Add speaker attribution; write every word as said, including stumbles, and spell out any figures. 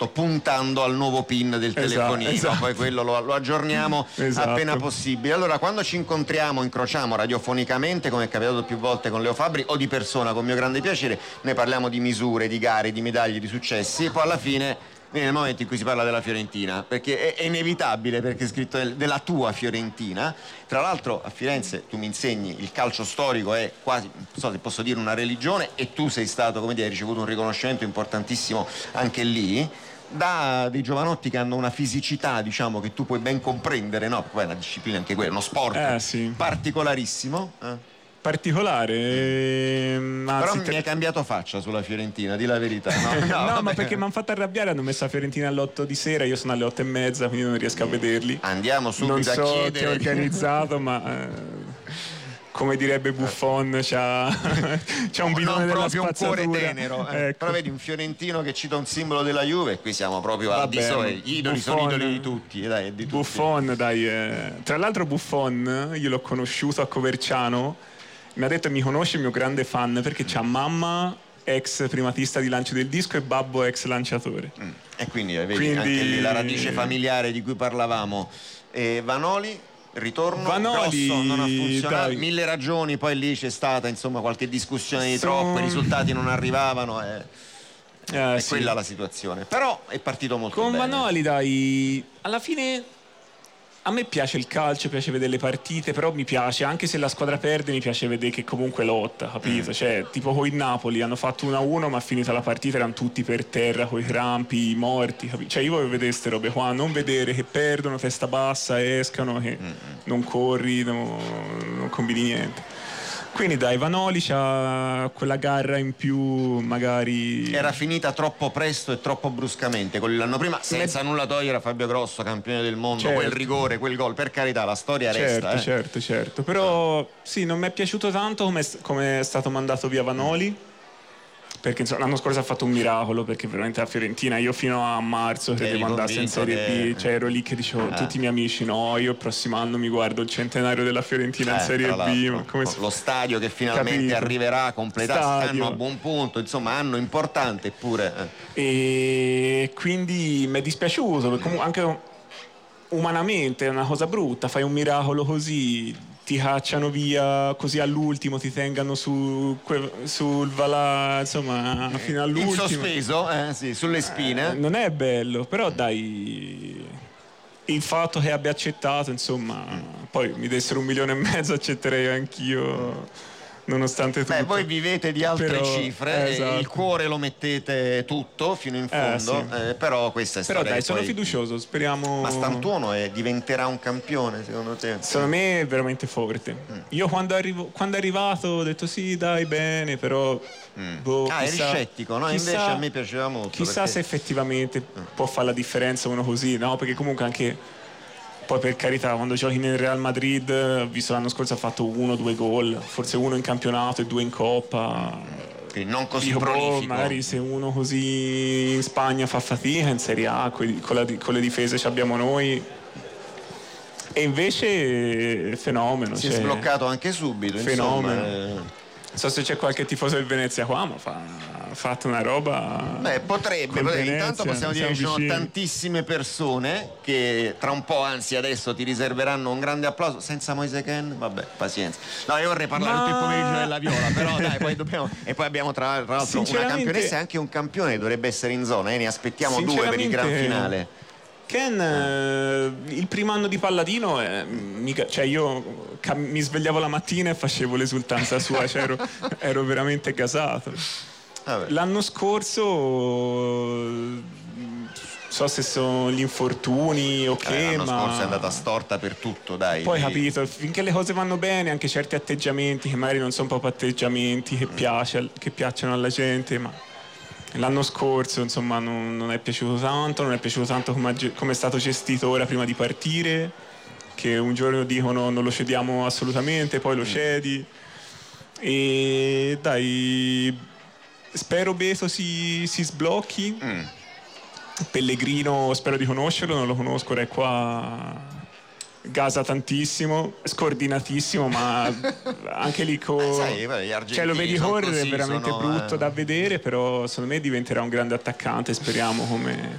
Speaker 1: esatto, puntando al nuovo PIN del
Speaker 2: esatto,
Speaker 1: telefonino,
Speaker 2: esatto.
Speaker 1: poi quello lo, lo aggiorniamo
Speaker 2: esatto.
Speaker 1: appena possibile. Allora, quando ci incontriamo, incrociamo radiofonicamente, come è capitato più volte con Leo Fabbri, o di persona con mio grande piacere, noi parliamo di misure, di gare, di medaglie, di successi, e poi alla fine viene il momento in cui si parla della Fiorentina, perché è, è inevitabile, perché è scritto del, della tua Fiorentina. Tra l'altro a Firenze tu mi insegni, il calcio storico è quasi, non so se posso dire, una religione, e tu sei stato, come dire, hai ricevuto un riconoscimento importantissimo anche lì, da dei giovanotti che hanno una fisicità, diciamo, che tu puoi ben comprendere, no? Poi è una disciplina anche quella, uno sport
Speaker 2: eh, sì.
Speaker 1: particolarissimo, eh?
Speaker 2: particolare, ehm,
Speaker 1: però
Speaker 2: te...
Speaker 1: mi hai cambiato faccia sulla Fiorentina, di la verità. No, no,
Speaker 2: no ma perché mi hanno fatto arrabbiare, hanno messo la Fiorentina alle otto di sera, io sono alle otto e mezza, quindi non riesco a vederli.
Speaker 1: Andiamo subito
Speaker 2: non so
Speaker 1: a chiedere
Speaker 2: chi è organizzato, ma eh, come direbbe Buffon, c'ha, c'ha un bidone della
Speaker 1: proprio un cuore
Speaker 2: spazzatura.
Speaker 1: tenero, eh.
Speaker 2: Ecco.
Speaker 1: Però vedi un fiorentino che cita un simbolo della Juve, e qui siamo proprio al di sopra, gli idoli
Speaker 2: Buffon,
Speaker 1: sono idoli di tutti, dai, di tutti.
Speaker 2: Buffon, dai, eh. Tra l'altro Buffon io l'ho conosciuto a Coverciano, mi ha detto che mi conosce, il mio grande fan, perché c'ha mamma ex primatista di lancio del disco e babbo ex lanciatore.
Speaker 1: Mm. E quindi vedi
Speaker 2: quindi...
Speaker 1: anche lì la radice familiare di cui parlavamo. E Vanoli, ritorno
Speaker 2: Vanoli,
Speaker 1: grosso, non ha funzionato,
Speaker 2: dai.
Speaker 1: mille ragioni, poi lì c'è stata insomma qualche discussione di
Speaker 2: Son...
Speaker 1: troppo, i risultati non arrivavano, e...
Speaker 2: eh,
Speaker 1: è
Speaker 2: sì.
Speaker 1: quella la situazione. Però è partito molto
Speaker 2: con
Speaker 1: bene.
Speaker 2: Con Vanoli, dai, alla fine a me piace il calcio, piace vedere le partite, però mi piace, anche se la squadra perde, mi piace vedere che comunque lotta, capito? Cioè, tipo con il Napoli hanno fatto uno a uno, ma finita la partita erano tutti per terra, coi crampi, morti, capito? Cioè, io voglio vedere queste robe qua, non vedere che perdono, testa bassa, escano, che mm-hmm. non corri, no, non combini niente. Quindi dai, Vanoli c'ha quella garra in più, magari...
Speaker 1: Era finita troppo presto e troppo bruscamente quello l'anno prima, senza
Speaker 2: Me...
Speaker 1: nulla togliere a Fabio Grosso, campione del mondo,
Speaker 2: certo.
Speaker 1: quel rigore, quel gol, per carità, la storia
Speaker 2: certo,
Speaker 1: resta. Eh.
Speaker 2: Certo, certo, però sì, non mi è piaciuto tanto come, come è stato mandato via Vanoli, perché insomma, l'anno scorso ha fatto un miracolo, perché veramente la Fiorentina, io fino a marzo credevo andasse in Serie
Speaker 1: che...
Speaker 2: B, cioè ero lì che dicevo a eh. tutti i miei amici, no, io il prossimo anno mi guardo il centenario della Fiorentina eh, in Serie B, ma come
Speaker 1: lo stadio che finalmente
Speaker 2: capito?
Speaker 1: Arriverà completato,
Speaker 2: stadio.
Speaker 1: Stanno a buon punto, insomma anno importante, eppure eh.
Speaker 2: E quindi mi è dispiaciuto, perché comunque anche umanamente è una cosa brutta, fai un miracolo così, ti cacciano via così all'ultimo, ti tengano su, sul valà, insomma, fino all'ultimo.
Speaker 1: In sospeso, eh, sì, sulle spine.
Speaker 2: Eh, non è bello, però dai, il fatto che abbia accettato, insomma, mm. poi mi dessero un milione e mezzo, accetterei anch'io. Nonostante tutto.
Speaker 1: Beh, voi vivete di altre
Speaker 2: però,
Speaker 1: cifre,
Speaker 2: eh, esatto.
Speaker 1: il cuore lo mettete tutto fino in fondo, eh, sì. eh, però questa è
Speaker 2: però
Speaker 1: storia.
Speaker 2: Dai, sono
Speaker 1: poi...
Speaker 2: fiducioso, speriamo.
Speaker 1: Ma Stantuono è, diventerà un campione secondo te?
Speaker 2: Secondo me è veramente forte. Mm. Io quando, arrivo, quando è arrivato ho detto sì, dai, bene, però.
Speaker 1: Mm.
Speaker 2: Boh,
Speaker 1: ah,
Speaker 2: chissà,
Speaker 1: eri scettico, no?
Speaker 2: Chissà,
Speaker 1: invece a me piaceva molto.
Speaker 2: Chissà
Speaker 1: perché...
Speaker 2: se effettivamente mm. può fare la differenza uno così, no? Perché comunque anche. Poi per carità, quando giochi nel Real Madrid, ho visto l'anno scorso ha fatto uno o due gol, forse uno in campionato e due in Coppa.
Speaker 1: Quindi non così
Speaker 2: Dico,
Speaker 1: prolifico.
Speaker 2: boh, magari se uno così in Spagna fa fatica, in Serie A, con, la, con le difese che abbiamo noi. E invece fenomeno.
Speaker 1: Si
Speaker 2: cioè,
Speaker 1: è sbloccato anche subito.
Speaker 2: Fenomeno.
Speaker 1: Insomma, eh...
Speaker 2: Non so se c'è qualche tifoso del Venezia qua, ma fa, ha fatto una roba.
Speaker 1: Beh, potrebbe, potrebbe.
Speaker 2: Venezia,
Speaker 1: intanto possiamo dire che ci sono
Speaker 2: vicini.
Speaker 1: tantissime persone che tra un po', anzi adesso ti riserveranno un grande applauso. Senza Moise Kean, vabbè, pazienza. No, io vorrei parlare
Speaker 2: ma...
Speaker 1: tutto il pomeriggio della Viola, però dai, poi dobbiamo. E poi abbiamo tra, tra l'altro una campionessa e anche un campione che dovrebbe essere in zona, eh? Ne aspettiamo due per il gran finale.
Speaker 2: Ken, eh, il primo anno di Palladino, eh, mica, cioè io cam- mi svegliavo la mattina e facevo l'esultanza sua, cioè ero, ero veramente gasato.
Speaker 1: Vabbè.
Speaker 2: L'anno scorso, non so se sono gli infortuni o che,
Speaker 1: eh, l'anno
Speaker 2: ma
Speaker 1: scorso è andata storta per tutto, dai.
Speaker 2: Poi
Speaker 1: di...
Speaker 2: capito, finché le cose vanno bene, anche certi atteggiamenti che magari non sono proprio atteggiamenti che, piace, che piacciono alla gente, ma l'anno scorso insomma non, non è piaciuto tanto, non è piaciuto tanto come, come è stato gestito ora prima di partire, che un giorno dicono non lo cediamo assolutamente, poi lo cedi. E dai, spero Beto si, si sblocchi. mm. Pellegrino spero di conoscerlo, non lo conosco, ora è qua, gasa tantissimo, scordinatissimo, ma anche lì co...
Speaker 1: eh, sai, beh,
Speaker 2: cioè lo vedi correre,
Speaker 1: così,
Speaker 2: è veramente
Speaker 1: sono,
Speaker 2: brutto
Speaker 1: eh...
Speaker 2: da vedere, però secondo me diventerà un grande attaccante, speriamo, come,